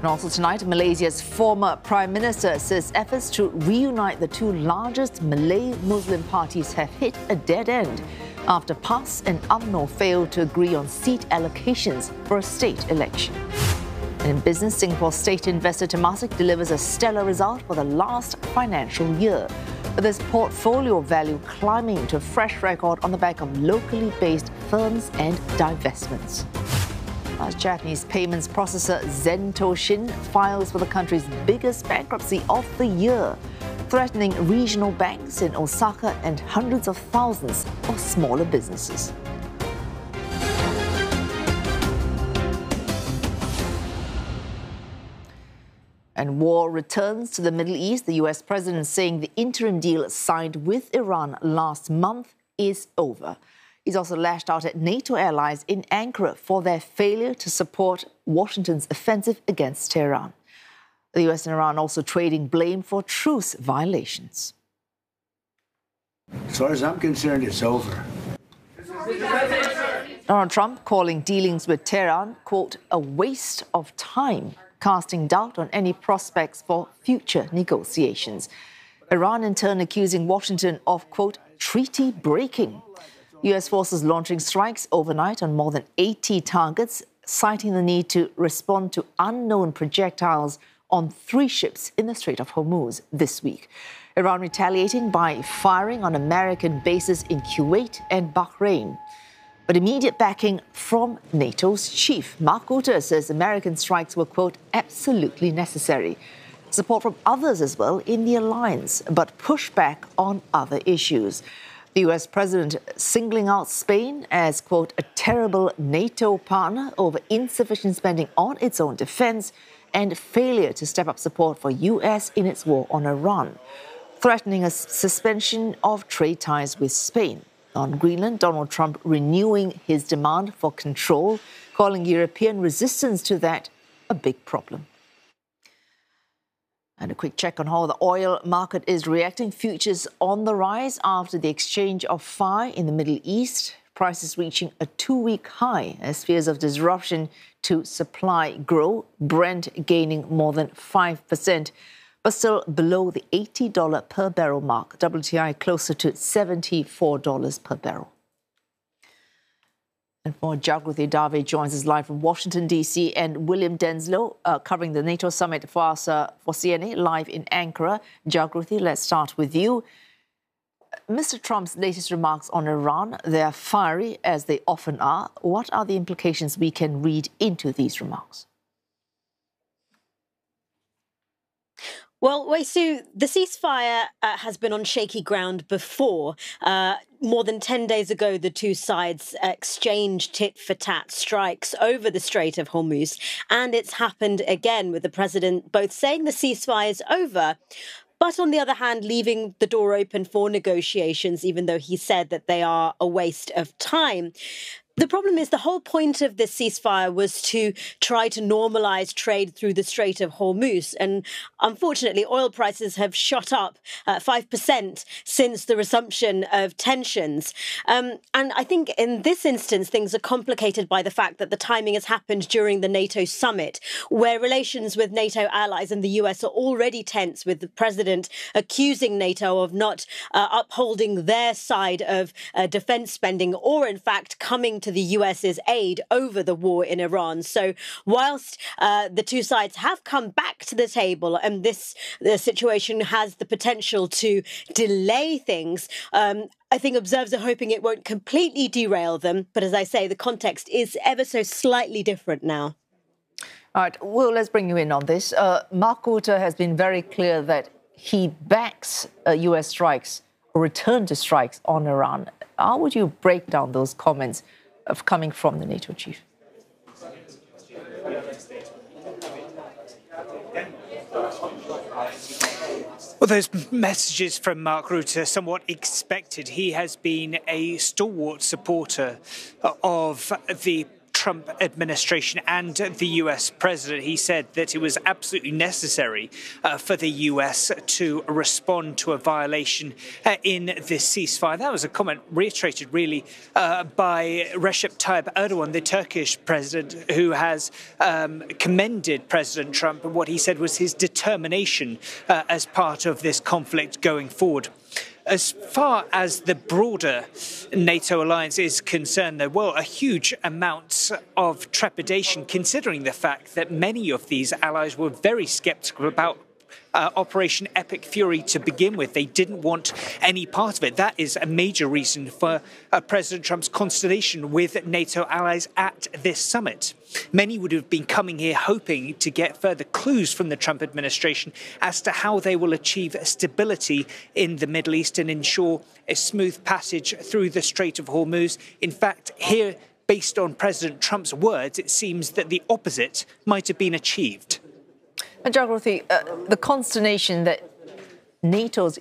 And also tonight, Malaysia's former Prime Minister says efforts to reunite the two largest Malay Muslim parties have hit a dead end after PAS and UMNO failed to agree on seat allocations for a state election. And in business, Singapore's state investor Temasek delivers a stellar result for the last financial year, with its portfolio value climbing to a fresh record on the back of locally based firms and divestments. As Japanese payments processor Zentoshin files for the country's biggest bankruptcy of the year, threatening regional banks in Osaka and hundreds of thousands of smaller businesses. And war returns to the Middle East. The US president saying the interim deal signed with Iran last month is over. He's also lashed out at NATO allies in Ankara for their failure to support Washington's offensive against Tehran. The US and Iran also trading blame for truce violations. As far as I'm concerned, it's over. Donald Trump calling dealings with Tehran, quote, a waste of time, casting doubt on any prospects for future negotiations. Iran in turn accusing Washington of, quote, treaty breaking. US forces launching strikes overnight on more than 80 targets, citing the need to respond to unknown projectiles on 3 ships in the Strait of Hormuz this week. Iran retaliating by firing on American bases in Kuwait and Bahrain. But immediate backing from NATO's chief. Mark Rutte says American strikes were, quote, absolutely necessary. Support from others as well in the alliance, but pushback on other issues. The US president singling out Spain as, quote, a terrible NATO partner over insufficient spending on its own defense and failure to step up support for US in its war on Iran, threatening a suspension of trade ties with Spain. On Greenland, Donald Trump renewing his demand for control, calling European resistance to that a big problem. And a quick check on how the oil market is reacting. Futures on the rise after the exchange of fire in the Middle East. Prices reaching a 2-week high as fears of disruption to supply grow. Brent gaining more than 5%, but still below the $80 per barrel mark. WTI closer to $74 per barrel. And for Jagriti Dave joins us live from Washington, D.C., and William Denslow covering the NATO summit for us for CNA live in Ankara. Jagriti, let's start with you. Mr. Trump's latest remarks on Iran, they're fiery as they often are. What are the implications we can read into these remarks? Well, Wei Su, the ceasefire has been on shaky ground before. More than 10 days ago, the two sides exchanged tit-for-tat strikes over the Strait of Hormuz. And it's happened again with the president both saying the ceasefire is over, but on the other hand, leaving the door open for negotiations, even though he said that they are a waste of time. The problem is the whole point of this ceasefire was to try to normalize trade through the Strait of Hormuz. And unfortunately, oil prices have shot up 5% since the resumption of tensions. And I think in this instance, things are complicated by the fact that the timing has happened during the NATO summit, where relations with NATO allies and the US are already tense, with the president accusing NATO of not upholding their side of defense spending, or in fact coming to the US's aid over the war in Iran. So whilst the two sides have come back to the table and the situation has the potential to delay things, I think observers are hoping it won't completely derail them. But as I say, the context is ever so slightly different now. All right, well, let's bring you in on this. Mark Rutte has been very clear that he backs US strikes or return to strikes on Iran. How would you break down those comments of coming from the NATO chief? Well, those messages from Mark Rutte are somewhat expected. He has been a stalwart supporter of the Trump administration and the US president. He said that it was absolutely necessary for the US to respond to a violation in this ceasefire. That was a comment reiterated really by Recep Tayyip Erdogan, the Turkish president, who has commended President Trump and what he said was his determination as part of this conflict going forward. As far as the broader NATO alliance is concerned, there were a huge amount of trepidation, considering the fact that many of these allies were very sceptical about Operation Epic Fury to begin with. They didn't want any part of it. That is a major reason for President Trump's consternation with NATO allies at this summit. Many would have been coming here hoping to get further clues from the Trump administration as to how they will achieve stability in the Middle East and ensure a smooth passage through the Strait of Hormuz. In fact, here, based on President Trump's words, it seems that the opposite might have been achieved. Jagrati, the consternation that NATO's